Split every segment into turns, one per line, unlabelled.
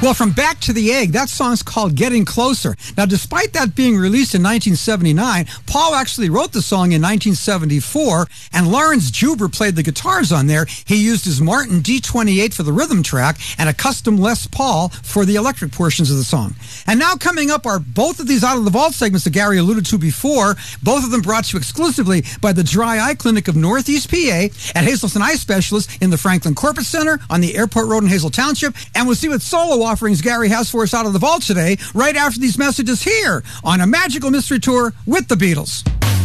Well, from Back to the Egg, that song's called Getting Closer. Now, despite that being released in 1979, Paul actually wrote the song in 1974, and Lawrence Juber played the guitars on there. He used his Martin D28 for the rhythm track and a custom Les Paul for the electric portions of the song. And now coming up are both of these Out of the Vault segments that Gary alluded to before, both of them brought to you exclusively by the Dry Eye Clinic of Northeast PA at Hazelton Eye Specialist in the Franklin Corporate Center on the Airport Road in Hazel Township. And we'll see what solo offerings Gary has for us out of the vault today, right after these messages here on A Magical Mystery Tour with the Beatles.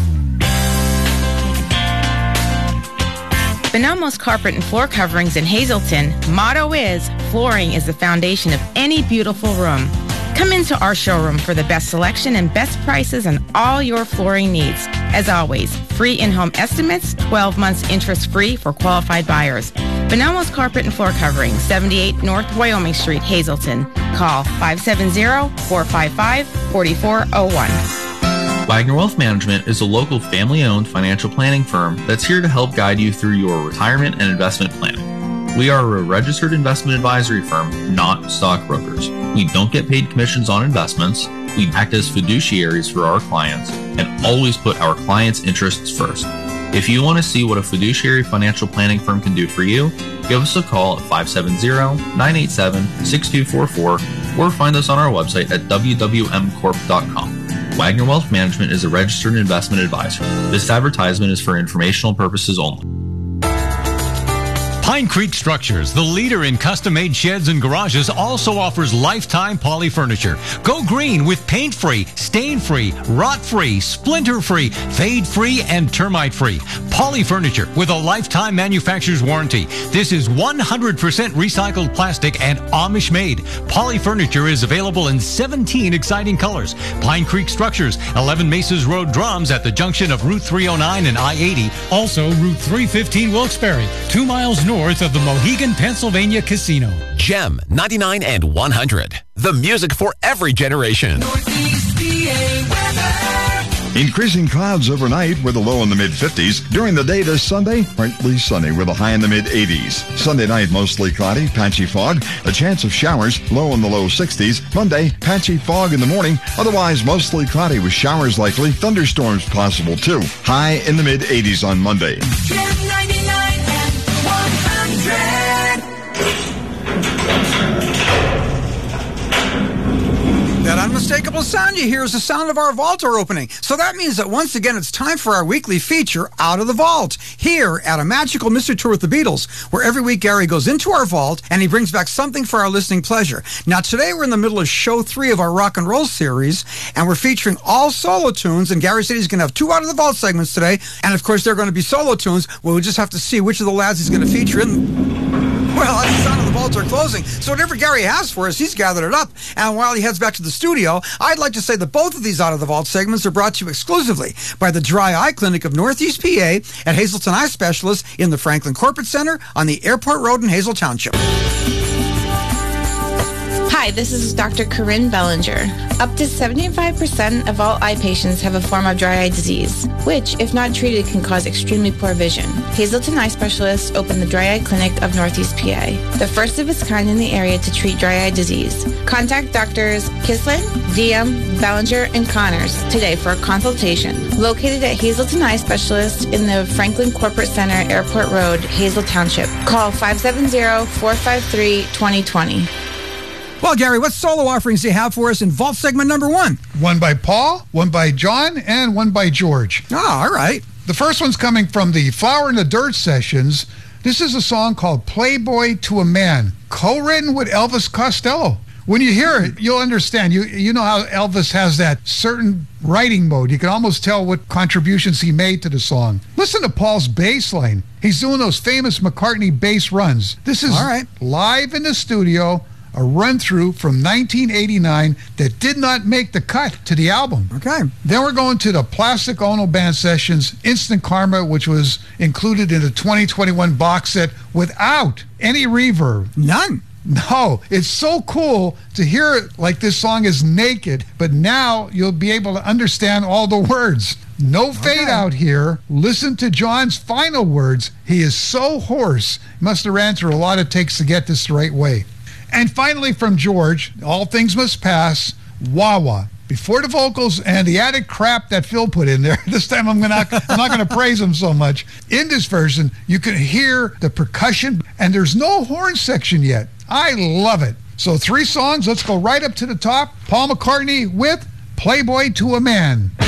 Bonelmo's Carpet and Floor Coverings in Hazelton motto is, flooring is the foundation of any beautiful room. Come into our showroom for the best selection and best prices on all your flooring needs. As always, free in-home estimates, 12 months interest-free for qualified buyers. Bonelmo's Carpet and Floor Coverings, 78 North Wyoming Street, Hazelton. Call 570-455-4401.
Wagner Wealth Management is a local family-owned financial planning firm that's here to help guide you through your retirement and investment planning. We are a registered investment advisory firm, not stockbrokers. We don't get paid commissions on investments. We act as fiduciaries for our clients and always put our clients' interests first. If you want to see what a fiduciary financial planning firm can do for you, give us a call at 570-987-6244 or find us on our website at wwmcorp.com. Wagner Wealth Management is a registered investment advisor. This advertisement is for informational purposes only.
Pine Creek Structures, the leader in custom-made sheds and garages, also offers lifetime poly furniture. Go green with paint-free, stain-free, rot-free, splinter-free, fade-free, and termite-free. Poly furniture with a lifetime manufacturer's warranty. This is 100% recycled plastic and Amish-made. Poly furniture is available in 17 exciting colors. Pine Creek Structures, 11 Mesas Road, Drums, at the junction of Route 309 and I-80. Also, Route 315 Wilkes-Barre, 2 miles north of the Mohegan, Pennsylvania Casino.
Gem 99 and 100. The music for every generation.
Northeast PA weather.
Increasing clouds overnight with a low in the mid-50s. During the day this Sunday, partly sunny with a high in the mid-80s. Sunday night, mostly cloudy, patchy fog. A chance of showers, low in the low 60s. Monday, patchy fog in the morning. Otherwise, mostly cloudy with showers likely. Thunderstorms possible too. High in the mid-80s on Monday.
Gem 99 and 100.
That unmistakable sound you hear is the sound of our vault door opening. So that means that once again it's time for our weekly feature, Out of the Vault, here at A Magical Mystery Tour with the Beatles, where every week Gary goes into our vault and he brings back something for our listening pleasure. Now today we're in the middle of show 3 of our rock and roll series, and we're featuring all solo tunes, and Gary said he's going to have 2 Out of the Vault segments today, and of course they're going to be solo tunes. We'll just have to see which of the lads he's going to feature in. Well, that's the sound of the vaults are closing. So whatever Gary has for us, he's gathered it up. And while he heads back to the studio, I'd like to say that both of these Out of the Vault segments are brought to you exclusively by the Dry Eye Clinic of Northeast PA at Hazelton Eye Specialist in the Franklin Corporate Center on the Airport Road in Hazel Township.
Hi, this is Dr. Corinne Bellinger. Up to 75% of all eye patients have a form of dry eye disease, which, if not treated, can cause extremely poor vision. Hazelton Eye Specialists opened the Dry Eye Clinic of Northeast PA, the first of its kind in the area to treat dry eye disease. Contact Doctors Kislin, DM, Bellinger, and Connors today for a consultation. Located at Hazelton Eye Specialist in the Franklin Corporate Center, Airport Road, Hazel Township. Call 570-453-2020.
Well, Gary, what solo offerings do you have for us in Vault segment number 1?
One by Paul, one by John, and one by George.
Oh, all right.
The first one's coming from the Flower in the Dirt sessions. This is a song called Playboy to a Man, co-written with Elvis Costello. When you hear it, you'll understand. You know how Elvis has that certain writing mode. You can almost tell what contributions he made to the song. Listen to Paul's bass line. He's doing those famous McCartney bass runs. This is live in the studio, a run-through from 1989 that did not make the cut to the album.
Okay.
Then we're going to the Plastic Ono Band sessions, Instant Karma, which was included in the 2021 box set without any reverb.
None.
No, it's so cool to hear it like this song is naked, but now you'll be able to understand all the words. No fade out here. Listen to John's final words. He is so hoarse. He must have ran through a lot of takes to get this the right way. And finally from George, All Things Must Pass, Wah Wah. Before the vocals and the added crap that Phil put in there, this time I'm not going to praise him so much. In this version, you can hear the percussion, and there's no horn section yet. I love it. So 3 songs, let's go right up to the top. Paul McCartney with Playboy to a Man.